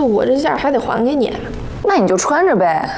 我这件还得还给你。 那你就穿着呗。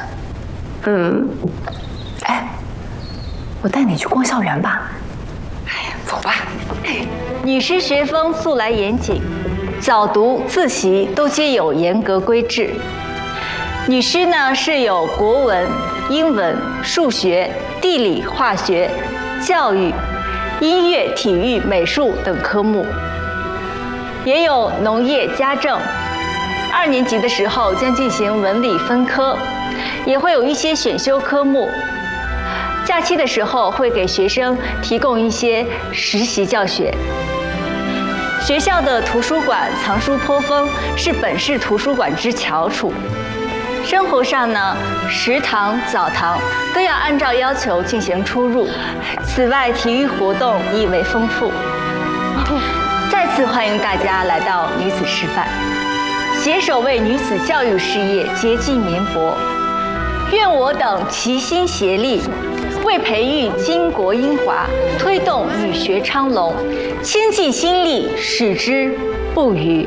哎，我带你去逛校园吧。哎呀，走吧。 女师学风素来严谨，早读、自习都皆有严格规制。女师呢是有国文、英文、数学、地理、化学、教育、音乐、体育、美术等科目，也有农业、家政。2年级的时候将进行文理分科，也会有一些选修科目。假期的时候会给学生提供一些实习教学。学校的图书馆藏书颇丰，是本市图书馆之翘楚。生活上呢，食堂、澡堂都要按照要求进行出入。此外，体育活动亦为丰富。再次欢迎大家来到女子师范，携手为女子教育事业竭尽绵薄。愿我等齐心协力，为培育巾帼英华，推动女学昌隆，倾尽心力，使之不渝。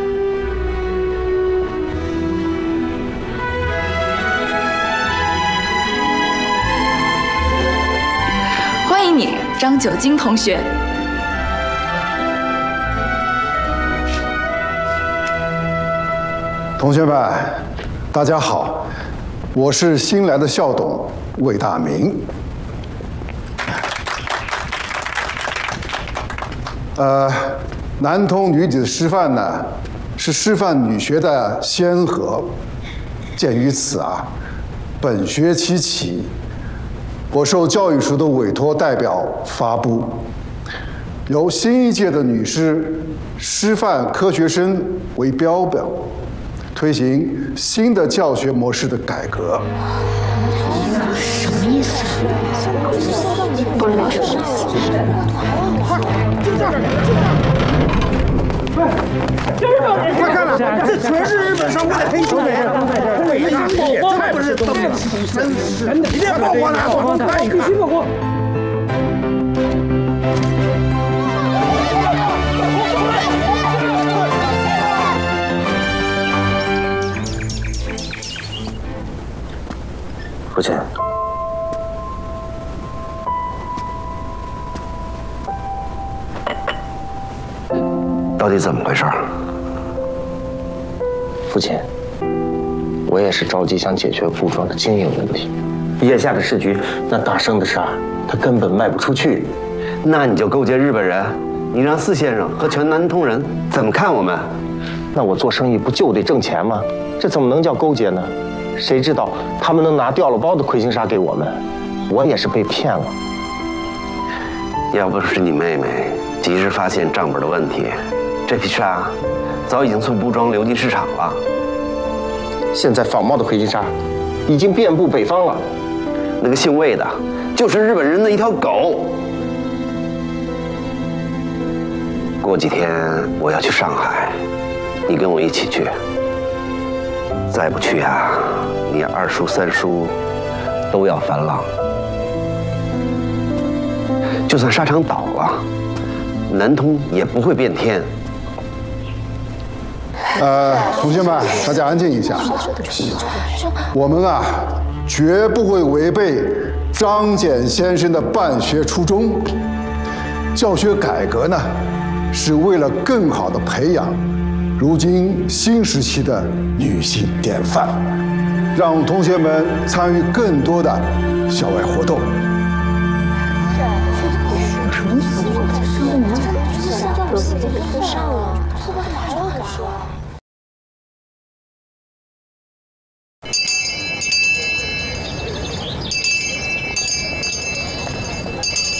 欢迎你，张九金同学。 同学们，大家好，我是新来的校董魏大明。南通女子师范呢，是师范女学的先河。鉴于此啊，本学期起，我受教育署的委托，代表发布由新一届的女师师范科学生为标表，推行新的教学模式的改革。 什么意思？不知道什么意思。 快看了，这全是日本上面的黑手美，伪大也太不是东西了，真是！一定要曝光拿走，必须曝光。 父亲，到底怎么回事？父亲，我也是着急想解决服装的经营问题。眼下的市局，那大生的纱，它根本卖不出去。 那你就勾结日本人，你让四先生和全南通人怎么看我们？ 那我做生意不就得挣钱吗？这怎么能叫勾结呢？谁知道他们能拿掉了包的魁星纱给我们，我也是被骗了。 要不是你妹妹及时发现账本的问题，这批纱早已经从布庄流进市场了。 现在仿冒的魁星纱已经遍布北方了。 那个姓魏的，就是日本人的一条狗。过几天我要去上海，你跟我一起去。再不去啊，你2叔3叔都要翻浪。就算纱厂倒了，南通也不会变天。 同学们，大家安静一下。我们啊，绝不会违背张謇先生的办学初衷。教学改革呢，是为了更好地培养如今新时期的女性典范，让同学们参与更多的校外活动。 上了，后边还有很说。